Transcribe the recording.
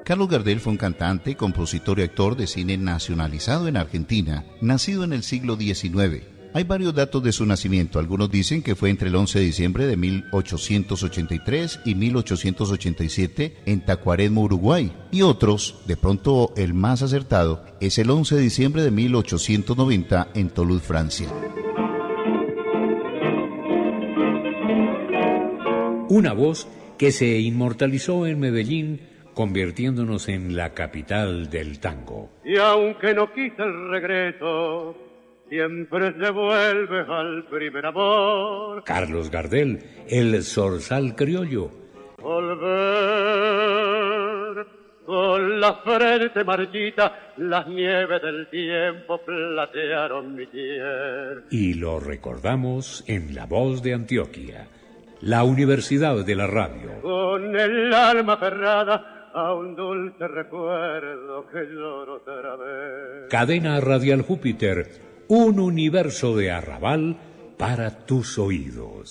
Carlos Gardel fue un cantante, compositor y actor de cine nacionalizado en Argentina, nacido en el siglo XIX. Hay varios datos de su nacimiento. Algunos dicen que fue entre el 11 de diciembre de 1883 y 1887 en Tacuarembó, Uruguay. Y otros, de pronto el más acertado, es el 11 de diciembre de 1890 en Toulouse, Francia. Una voz que se inmortalizó en Medellín, convirtiéndonos en la capital del tango. Y aunque no quise el regreso, siempre se vuelve al primer amor. Carlos Gardel, el zorzal criollo. Volver con la frente marchita, las nieves del tiempo platearon mi piel. Y lo recordamos en La Voz de Antioquia, la Universidad de la Radio. Con el alma cerrada a un dulce recuerdo que lloro otra vez. Cadena Radial Júpiter, un universo de arrabal para tus oídos.